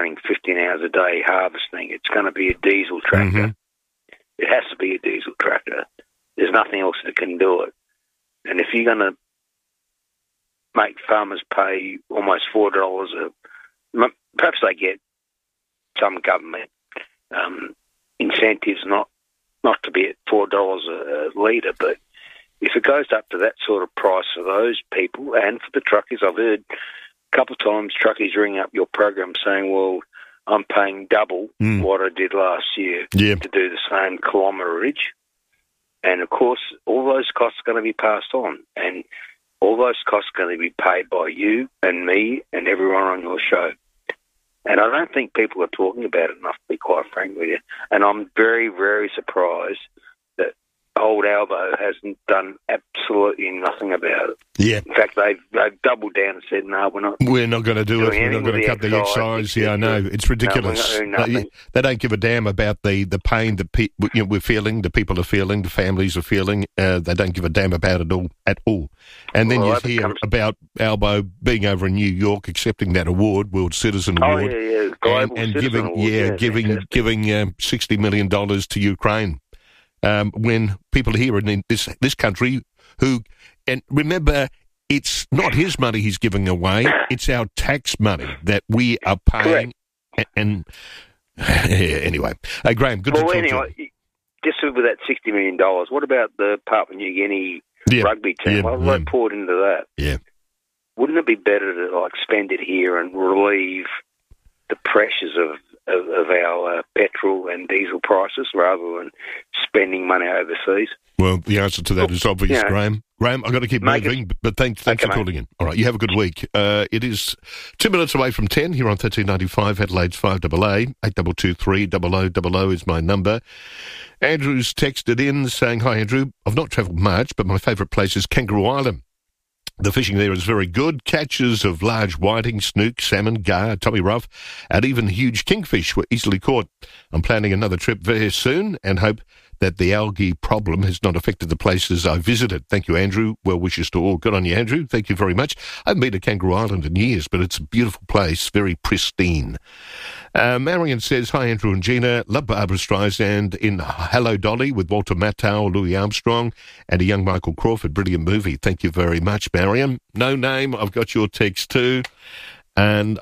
running 15 hours a day harvesting. It's going to be a diesel tractor. Mm-hmm. It has to be a diesel tractor. There's nothing else that can do it. And if you're going to make farmers pay almost $4 perhaps they get some government incentives not to be at $4 a litre, but if it goes up to that sort of price for those people and for the truckers, I've heard a couple of times truckers ring up your program saying, well, I'm paying double what I did last year to do the same kilometrage. And, of course, all those costs are going to be passed on. And all those costs are going to be paid by you and me and everyone on your show. And I don't think people are talking about it enough, to be quite frank with you. And I'm very, very surprised that old Albo hasn't done absolutely nothing about it. Yeah. In fact, they've doubled down and said, no, we're not going to do it. We're not going to cut the excise. Yeah, I know. It's ridiculous. They don't give a damn about the pain that we're feeling, the people are feeling, the families are feeling. They don't give a damn about it at all. And then you hear about Albo being over in New York, accepting that award, World Citizen Award. Global and Citizen Award. giving $60 million to Ukraine. When people here in this country and remember, it's not his money he's giving away, it's our tax money that we are paying. And anyway, hey, Graham, good to talk to you. Just with that $60 million, what about the Papua New Guinea rugby team? They poured into that. Yeah. Wouldn't it be better to spend it here and relieve the pressures of our petrol and diesel prices rather than spending money overseas? Well, the answer to that is obvious, Graham. Graham, I've got to keep moving, but thanks for calling in. All right, you have a good week. It is 2 minutes away from 10 here on 1395, Adelaide's 5AA, 8223 0000 is my number. Andrew's texted in saying, hi, Andrew, I've not travelled much, but my favourite place is Kangaroo Island. The fishing there is very good. Catches of large whiting, snook, salmon, gar, tommy rough, and even huge kingfish were easily caught. I'm planning another trip very soon and hope that the algae problem has not affected the places I visited. Thank you, Andrew. Well wishes to all. Good on you, Andrew. Thank you very much. I haven't been to Kangaroo Island in years, but it's a beautiful place, very pristine. Marion says, hi, Andrew and Gina. Love Barbara Streisand in Hello, Dolly with Walter Matthau, Louis Armstrong, and a young Michael Crawford. Brilliant movie. Thank you very much, Marion. No name. I've got your text too. And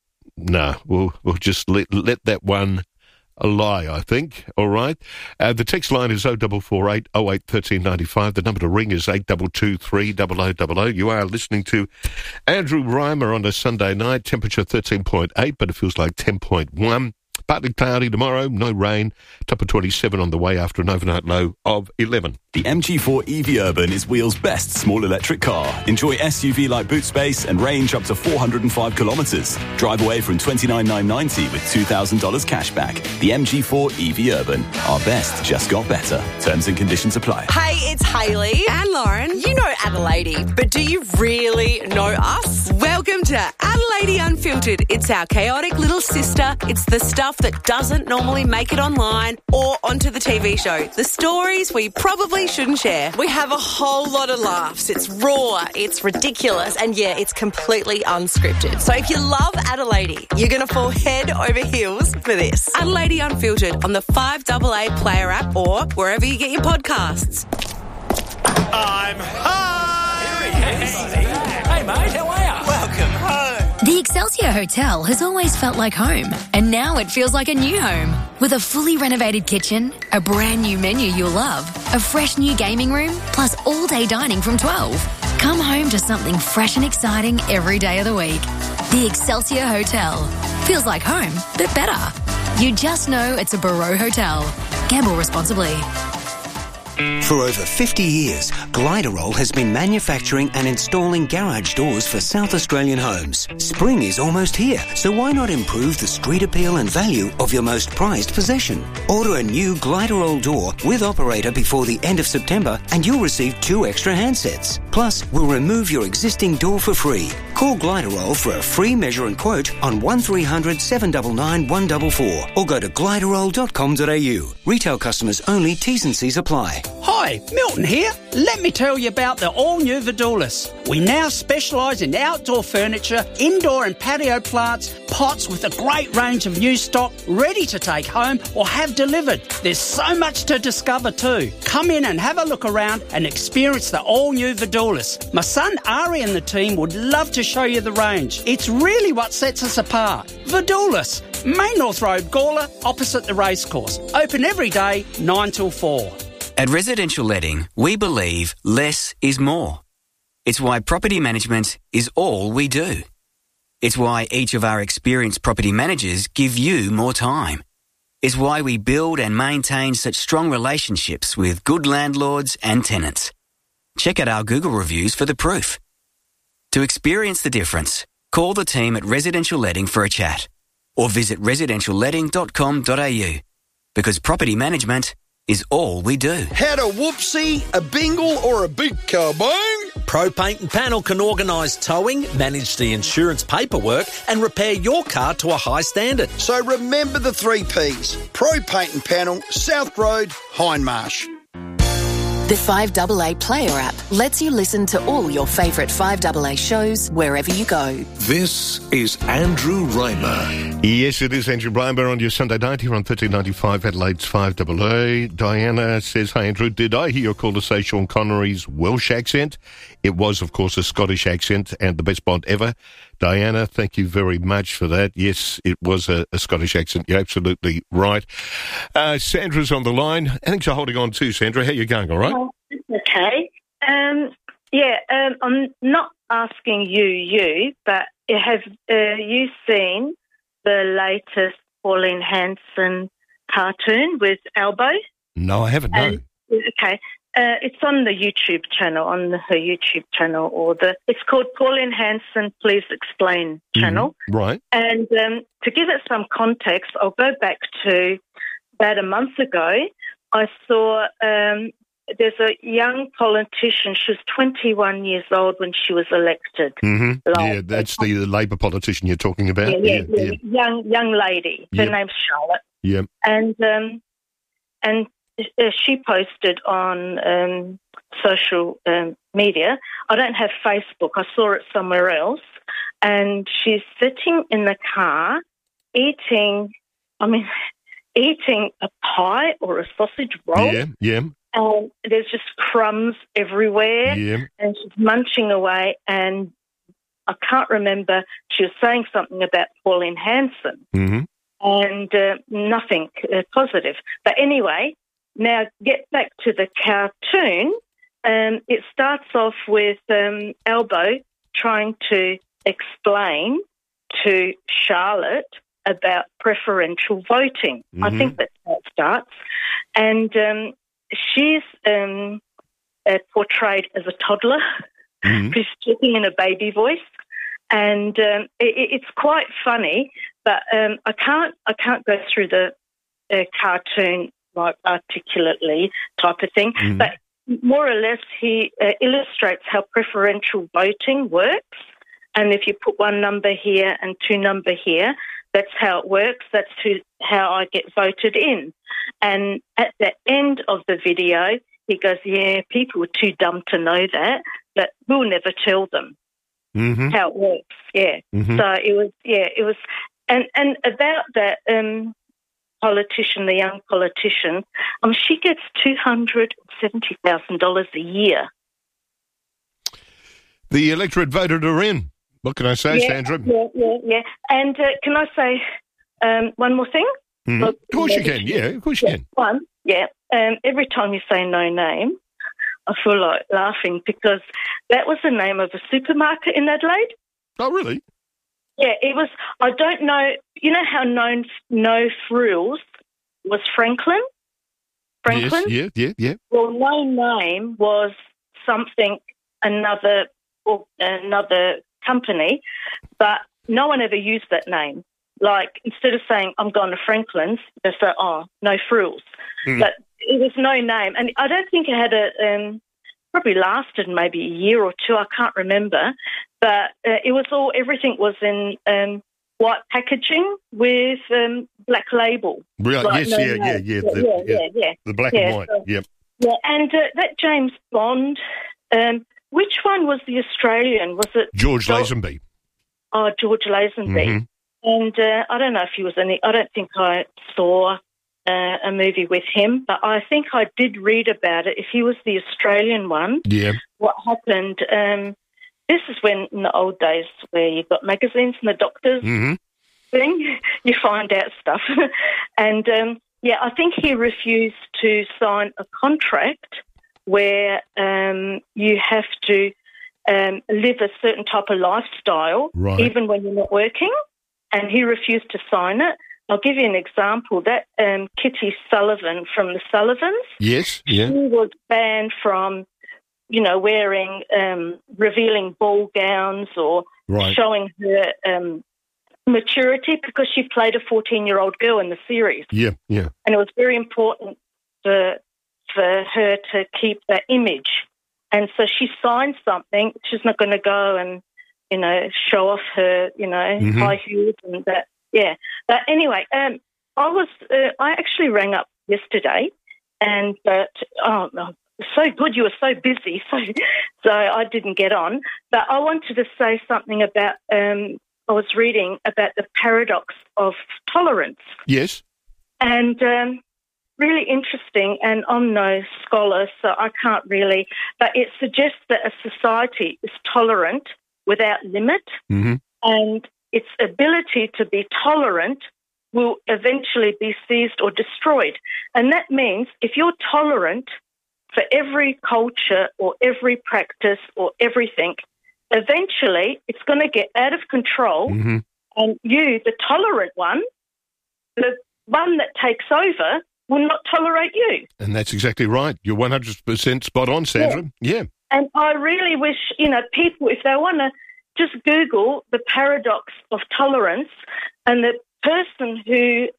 we'll just let that one a lie, I think. All right. The text line is 0448 08 1395. The number to ring is 8223 0000. You are listening to Andrew Reimer on a Sunday night. Temperature 13.8, but it feels like 10.1. Partly cloudy tomorrow, no rain. Top of 27 on the way after an overnight low of 11. The MG4 EV Urban is Wheel's best small electric car. Enjoy SUV-like boot space and range up to 405 kilometres. Drive away from $29,990 with $2,000 cash back. The MG4 EV Urban. Our best just got better. Terms and conditions apply. Hey, it's Hayley and Lauren. You know Adelaide, but do you really know us? Welcome to Adelaide Unfiltered. It's our chaotic little sister. It's the stuff that doesn't normally make it online or onto the TV show. The stories we probably shouldn't share. We have a whole lot of laughs. It's raw, it's ridiculous, and it's completely unscripted. So if you love Adelaide, you're going to fall head over heels for this. Adelaide Unfiltered on the 5AA Player app or wherever you get your podcasts. I'm home! Hey, mate, how are you? Welcome home. The Excelsior Hotel has always felt like home, and now it feels like a new home. With a fully renovated kitchen, a brand new menu you'll love, a fresh new gaming room, plus all-day dining from 12. Come home to something fresh and exciting every day of the week. The Excelsior Hotel. Feels like home, but better. You just know it's a Barreau Hotel. Gamble responsibly. For over 50 years, Gliderol has been manufacturing and installing garage doors for South Australian homes. Spring is almost here, so why not improve the street appeal and value of your most prized possession? Order a new Gliderol door with operator before the end of September and you'll receive 2 extra handsets. Plus, we'll remove your existing door for free. Call Gliderol for a free measure and quote on 1300 799 144 or go to gliderol.com.au. Retail customers only, T's and C's apply. Hi, Milton here. Let me tell you about the all-new Vidulis. We now specialise in outdoor furniture, indoor and patio plants, pots with a great range of new stock ready to take home or have delivered. There's so much to discover too. Come in and have a look around and experience the all-new Vidulis. My son Ari and the team would love to show you the range. It's really what sets us apart. Vidulis, Main North Road, Gawler, opposite the racecourse. Open every day, 9 till 4. At Residential Letting, we believe less is more. It's why property management is all we do. It's why each of our experienced property managers give you more time. It's why we build and maintain such strong relationships with good landlords and tenants. Check out our Google reviews for the proof. To experience the difference, call the team at Residential Letting for a chat or visit residentialletting.com.au because property management is all we do. Had a whoopsie, a bingle or a big kabong? Pro Paint and Panel can organise towing, manage the insurance paperwork and repair your car to a high standard. So remember the 3 Ps. Pro Paint and Panel, South Road, Hindmarsh. The 5AA Player app lets you listen to all your favourite 5AA shows wherever you go. This is Andrew Reimer. Yes, it is Andrew Reimer on your Sunday night here on 1395 Adelaide's 5AA. Diana says, "Hi Andrew, did I hear your call to say Sean Connery's Welsh accent? It was, of course, a Scottish accent and the best Bond ever." Diana, thank you very much for that. Yes, it was a Scottish accent. You're absolutely right. Sandra's on the line. Thanks for holding on too, Sandra. How you going, all right? Okay. I'm not asking you, but have you seen the latest Pauline Hanson cartoon with Albo? No, I haven't, no. Okay. It's on the YouTube channel, her YouTube channel, it's called Pauline Hanson Please Explain channel. Right. And to give it some context, I'll go back to about a month ago. I saw there's a young politician. She was 21 years old when she was elected. Yeah, that's the Labor politician you're talking about. Yeah. Young lady. Her name's Charlotte. Yeah. And she posted on social media. I don't have Facebook. I saw it somewhere else. And she's sitting in the car eating a pie or a sausage roll. Yeah. And there's just crumbs everywhere. Yeah. And she's munching away. And I can't remember. She was saying something about Pauline Hanson. And nothing positive. But anyway, now get back to the cartoon. It starts off with Albo trying to explain to Charlotte about preferential voting. I think that's how it starts. And she's portrayed as a toddler who's speaking in a baby voice. And it's quite funny, but I can't go through the cartoon like articulately type of thing. But more or less, he illustrates how preferential voting works. And if you put one number here and two number here, that's how it works. That's how I get voted in. And at the end of the video, he goes, "Yeah, people are too dumb to know that, but we'll never tell them how it works." Yeah. So it was, and about that politician, the young politician, she gets $270,000 a year. The electorate voted her in. What can I say, Sandra? Yeah. And can I say one more thing? Of course you can. Yeah, of course you can. One, every time you say no name, I feel like laughing because that was the name of a supermarket in Adelaide. Oh, really? Yeah, it was. I don't know. You know how known No Frills was Franklin? Yes, yeah. Well, No Name was another company, but no one ever used that name. Like, instead of saying, "I'm going to Franklin's," they say, "Oh, No Frills." But it was No Name. And I don't think it had probably lasted maybe a year or two. I can't remember. But it was everything was in white packaging with black label. Right, like yes, No yeah. Name. The black and white, so, yep. Yeah, and that James Bond, which one was the Australian? Was it George Lazenby? Oh, George Lazenby. And I don't know if he was any. I don't think I saw a movie with him, but I think I did read about it. If he was the Australian one, what happened? This is when, in the old days, where you got magazines and the doctors thing, you find out stuff. And, I think he refused to sign a contract where you have to live a certain type of lifestyle, even when you're not working, and he refused to sign it. I'll give you an example. That Kitty Sullivan from the Sullivans, she was banned from, wearing revealing ball gowns or showing her maturity because she played a 14-year-old girl in the series. Yeah. And it was very important for her to keep that image. And so she signed something. She's not going to go and, show off her, high heels and that. Yeah. But anyway, I actually rang up yesterday so good, you were so busy, so I didn't get on. But I wanted to say something about, I was reading about the paradox of tolerance. Yes. And really interesting, and I'm no scholar, so I can't really, but it suggests that a society is tolerant without limit, and its ability to be tolerant will eventually be seized or destroyed. And that means if you're tolerant for every culture or every practice or everything, eventually it's going to get out of control, and you, the tolerant one, the one that takes over, will not tolerate you. And that's exactly right. You're 100% spot on, Sandra. Yeah. And I really wish, people, if they want to just Google the paradox of tolerance, and the person who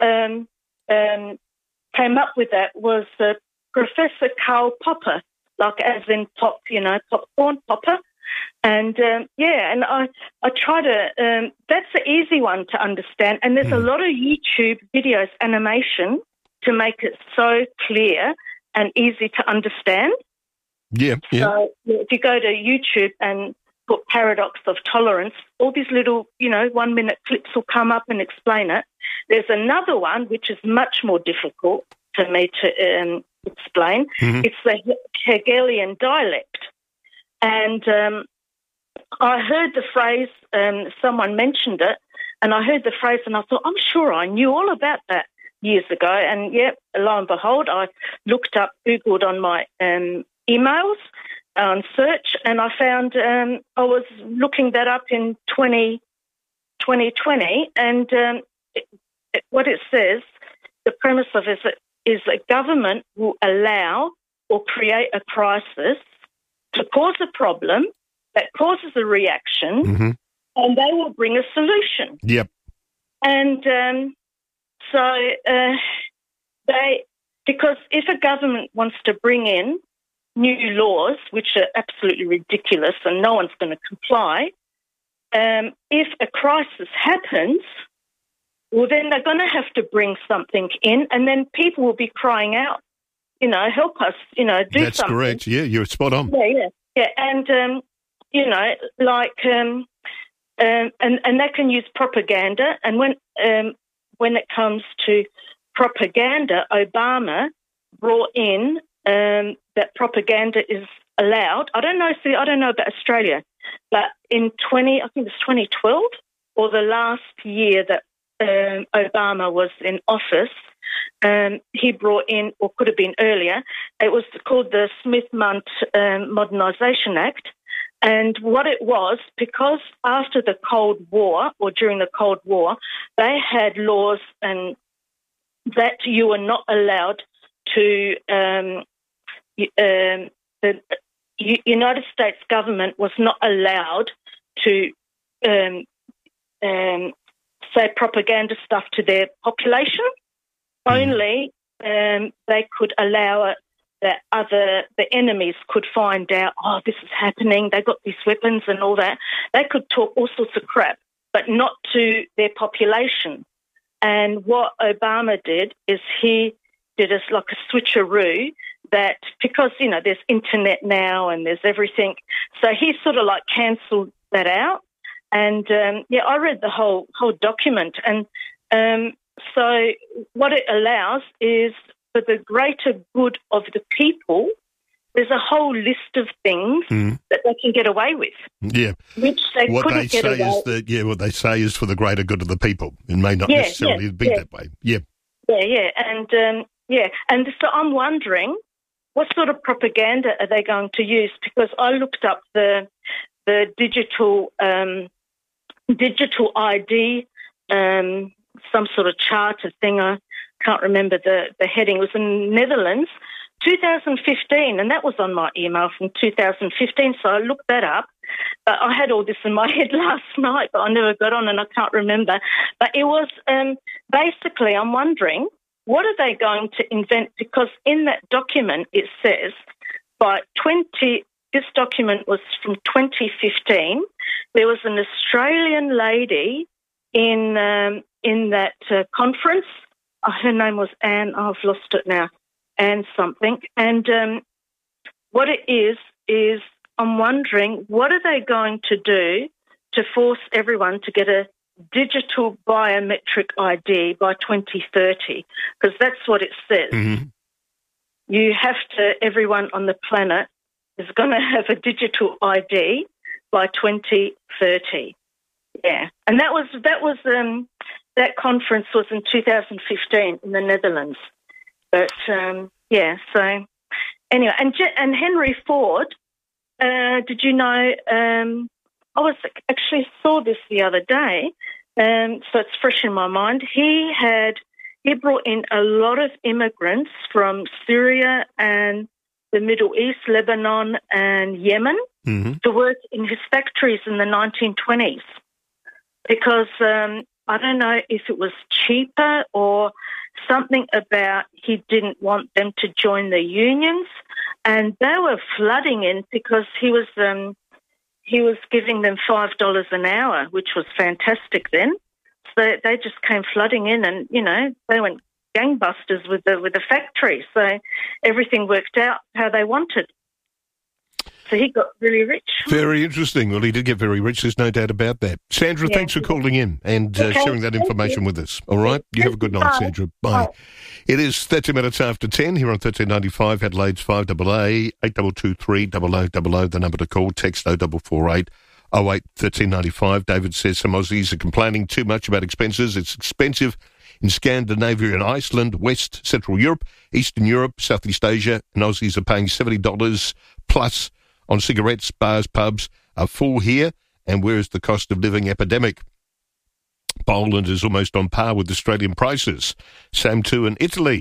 came up with that was Professor Karl Popper, like as in pop, popcorn, Popper. And, and I try to, that's the easy one to understand. And there's a lot of YouTube videos, animation, to make it so clear and easy to understand. Yeah. So if you go to YouTube and put paradox of tolerance, all these little, 1-minute clips will come up and explain it. There's another one which is much more difficult for me to explain. It's the Hegelian dialect. And I heard the phrase, someone mentioned it, and I heard the phrase and I thought, I'm sure I knew all about that years ago. And, lo and behold, I looked up, Googled on my emails on search, and I found I was looking that up in 2020, and what it says, the premise of it is that government will allow or create a crisis to cause a problem that causes a reaction, and they will bring a solution. Yep. And because if a government wants to bring in new laws, which are absolutely ridiculous and no one's going to comply, if a crisis happens, well, then they're going to have to bring something in, and then people will be crying out, help us, do something. That's correct. Yeah, you're spot on. Yeah. And, and they can use propaganda. And when it comes to propaganda, Obama brought in that propaganda is allowed. I don't know about Australia, but in 2012 or the last year that Obama was in office, he brought in, or could have been earlier, it was called the Smith-Mundt Modernisation Act. And what it was, because after the Cold War, or during the Cold War, they had laws and that you were not allowed to, the United States government was not allowed to say propaganda stuff to their population. Only they could allow it that the enemies could find out, this is happening, they got these weapons and all that. They could talk all sorts of crap, but not to their population. And what Obama did is he did like a switcheroo, that because, there's internet now and there's everything. So he sort of like cancelled that out. And, I read the whole document. And so what it allows is for the greater good of the people, there's a whole list of things that they can get away with. Yeah. Which they couldn't get away with. What they say is for the greater good of the people. It may not necessarily be that way. Yeah. Yeah. And, and so I'm wondering, what sort of propaganda are they going to use? Because I looked up the digital ID, some sort of charter thing. I can't remember the heading. It was in Netherlands, 2015, and that was on my email from 2015, so I looked that up. But I had all this in my head last night, but I never got on and I can't remember. But it was basically, I'm wondering, what are they going to invent? Because in that document it says this document was from 2015, there was an Australian lady in that conference. Her name was Anne. I've lost it now. Anne something. And what it is I'm wondering, what are they going to do to force everyone to get a digital biometric ID by 2030? Because that's what it says. Mm-hmm. You have to, everyone on the planet is going to have a digital ID by 2030. Yeah. And that that conference was in 2015 in the Netherlands. But, so anyway, and Henry Ford, did you know, I actually saw this the other day, so it's fresh in my mind. He brought in a lot of immigrants from Syria and the Middle East, Lebanon and Yemen to work in his factories in the 1920s because I don't know if it was cheaper or something about he didn't want them to join the unions, and they were flooding in because he was giving them $5 an hour, which was fantastic then. So they just came flooding in, and they went gangbusters with the factory. So everything worked out how they wanted. So he got really rich. Very interesting. Well, he did get very rich. There's no doubt about that. Sandra, thanks for calling in and sharing that information with us. All right? You have a good night, Sandra. Bye. It is 30 minutes after 10 here on 1395 Adelaide's 5AA 8223 0000, the number to call. Text 0448 08 1395. David says some Aussies are complaining too much about expenses. It's expensive in Scandinavia and Iceland, West, Central Europe, Eastern Europe, Southeast Asia, and Aussies are paying $70 plus on cigarettes. Bars, pubs are full here, and where is the cost of living epidemic? Poland is almost on par with Australian prices. Same too in Italy.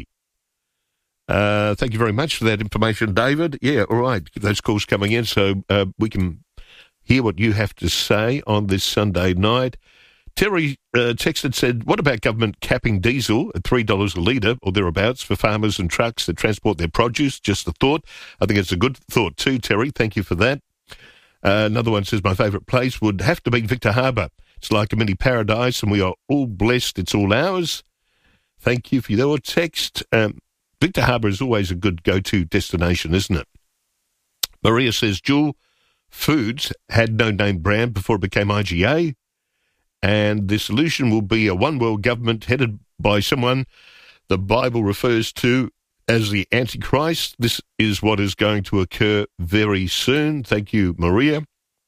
Thank you very much for that information, David. Yeah, all right. Keep those calls coming in so we can hear what you have to say on this Sunday night. Terry texted, said, what about government capping diesel at $3 a litre or thereabouts for farmers and trucks that transport their produce? Just a thought. I think it's a good thought too, Terry. Thank you for that. Another one says, my favourite place would have to be Victor Harbour. It's like a mini paradise and we are all blessed. It's all ours. Thank you for your text. Victor Harbour is always a good go-to destination, isn't it? Maria says, Jewel Foods had no name brand before it became IGA. And the solution will be a one world government headed by someone the Bible refers to as the Antichrist. This is what is going to occur very soon. Thank you, Maria.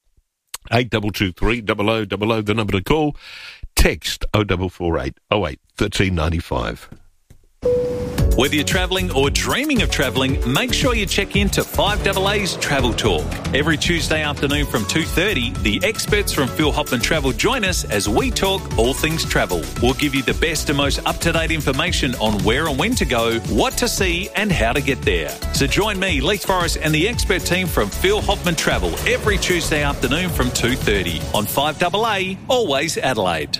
8223 0000, the number to call. Text 0448 08 1395. Whether you're travelling or dreaming of travelling, make sure you check in to 5AA's Travel Talk. Every Tuesday afternoon from 2:30, the experts from Phil Hoffman Travel join us as we talk all things travel. We'll give you the best and most up-to-date information on where and when to go, what to see and how to get there. So join me, Leith Forrest and the expert team from Phil Hoffman Travel every Tuesday afternoon from 2:30 on 5AA, always Adelaide.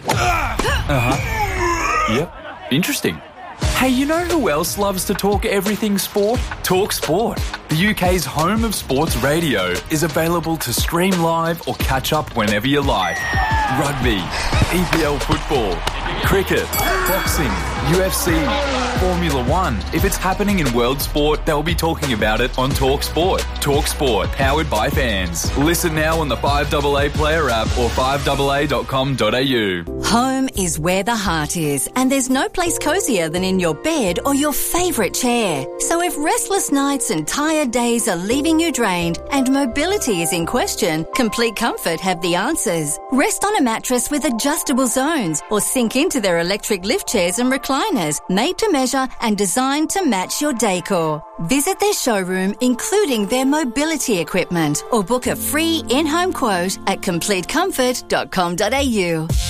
Yep, interesting. Hey, you know who else loves to talk everything sport? Talk Sport. The UK's home of sports radio is available to stream live or catch up whenever you like. rugby, EPL football, cricket, boxing, UFC, Formula One. If it's happening in world sport, they'll be talking about it on Talk Sport. Talk Sport, powered by fans. Listen now on the 5AA Player app or 5AA.com.au. Home is where the heart is, and there's no place cosier than in your bed or your favourite chair. So if restless nights and tired days are leaving you drained and mobility is in question, Complete Comfort have the answers. Rest on a mattress with adjustable zones or sink into their electric lift chairs and recliners, made to measure and designed to match your decor. Visit their showroom, including their mobility equipment, or book a free in-home quote at completecomfort.com.au.